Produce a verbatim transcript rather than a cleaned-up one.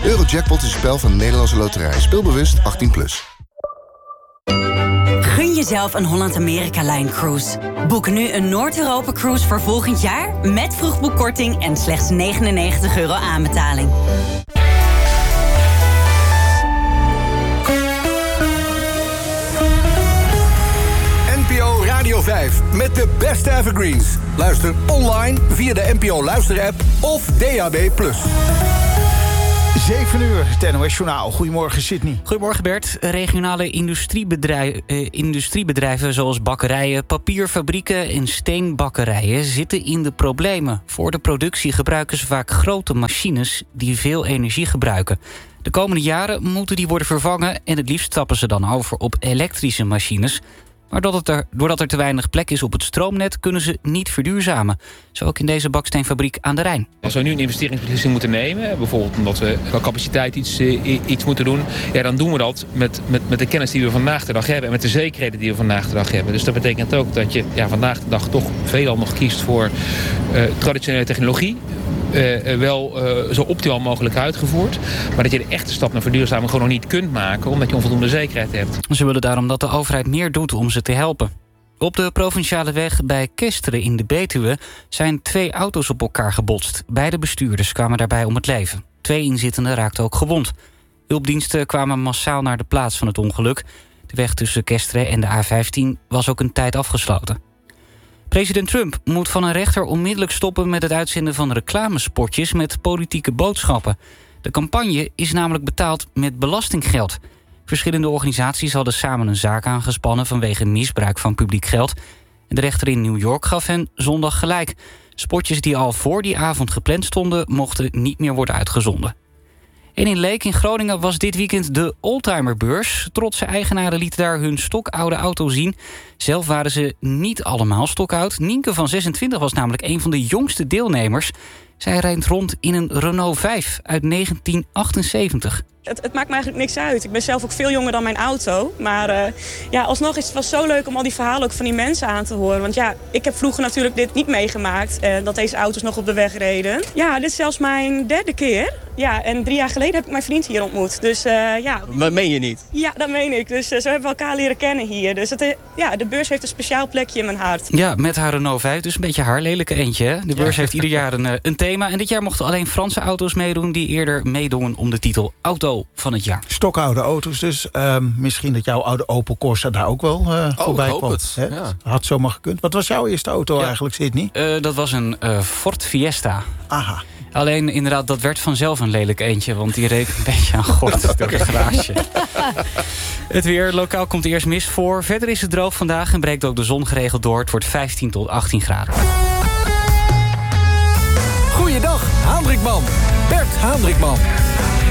Eurojackpot is een spel van de Nederlandse Loterij. Speel bewust achttien plus. Gun jezelf een Holland-Amerika-Line-cruise. Boek nu een Noord-Europa-cruise voor volgend jaar... met vroegboekkorting en slechts negenennegentig euro aanbetaling. N P O Radio vijf met de beste evergreens. Luister online via de N P O Luister-app of D A B plus. zeven uur, het N O S-journaal. Goedemorgen, Sydney. Goedemorgen, Bert. Regionale industriebedrijven, eh, industriebedrijven zoals bakkerijen, papierfabrieken en steenbakkerijen zitten in de problemen. Voor de productie gebruiken ze vaak grote machines die veel energie gebruiken. De komende jaren moeten die worden vervangen en het liefst stappen ze dan over op elektrische machines. Maar doordat er, doordat er te weinig plek is op het stroomnet kunnen ze niet verduurzamen. Zo ook in deze baksteenfabriek aan de Rijn. Als we nu een investeringsbeslissing moeten nemen, bijvoorbeeld omdat we qua capaciteit iets, uh, iets moeten doen, ja, dan doen we dat met, met, met de kennis die we vandaag de dag hebben en met de zekerheden die we vandaag de dag hebben. Dus dat betekent ook dat je ja, vandaag de dag toch veelal nog kiest voor uh, traditionele technologie. Uh, wel uh, zo optimaal mogelijk uitgevoerd. Maar dat je de echte stap naar verduurzaming gewoon nog niet kunt maken, omdat je onvoldoende zekerheid hebt. Ze willen daarom dat de overheid meer doet om ze te helpen. Op de provinciale weg bij Kesteren in de Betuwe zijn twee auto's op elkaar gebotst. Beide bestuurders kwamen daarbij om het leven. Twee inzittenden raakten ook gewond. Hulpdiensten kwamen massaal naar de plaats van het ongeluk. De weg tussen Kesteren en de A vijftien was ook een tijd afgesloten. President Trump moet van een rechter onmiddellijk stoppen met het uitzenden van reclamespotjes met politieke boodschappen. De campagne is namelijk betaald met belastinggeld. Verschillende organisaties hadden samen een zaak aangespannen vanwege misbruik van publiek geld. En de rechter in New York gaf hen zondag gelijk. Spotjes die al voor die avond gepland stonden mochten niet meer worden uitgezonden. En in Leek in Groningen was dit weekend de Oldtimerbeurs. Trotse eigenaren lieten daar hun stokoude auto zien. Zelf waren ze niet allemaal stokoud. Nienke van zesentwintig was namelijk een van de jongste deelnemers. Zij rijdt rond in een Renault vijf uit negentien achtenzeventig. Het, het maakt me eigenlijk niks uit. Ik ben zelf ook veel jonger dan mijn auto. Maar uh, ja, alsnog is het wel zo leuk om al die verhalen ook van die mensen aan te horen. Want ja, ik heb vroeger natuurlijk dit niet meegemaakt. Uh, dat deze auto's nog op de weg reden. Ja, dit is zelfs mijn derde keer. Ja, en drie jaar geleden heb ik mijn vriend hier ontmoet. Dus uh, ja. Maar meen je niet? Ja, dat meen ik. Dus uh, zo hebben we elkaar leren kennen hier. Dus het, uh, ja, de beurs heeft een speciaal plekje in mijn hart. Ja, met haar Renault vijf. Dus een beetje haar lelijke eentje. Hè? De beurs ja. heeft ieder jaar een, een thema. En dit jaar mochten alleen Franse auto's meedoen die eerder meedongen om de titel Auto van het jaar. Stokoude auto's dus. Uh, misschien dat jouw oude Opel Corsa daar ook wel uh, oh, voorbij kwam. Het, ja. Had zomaar gekund. Wat was jouw eerste auto ja. eigenlijk, Sydney? Uh, dat was een uh, Ford Fiesta. Aha. Alleen inderdaad, dat werd vanzelf een lelijk eentje. Want die reed een beetje aan gort door de garage. Het weer, lokaal komt eerst mist voor. Verder is het droog vandaag en breekt ook de zon geregeld door. Het wordt vijftien tot achttien graden. Goeiedag, Haandrikman. Bert Haandrikman.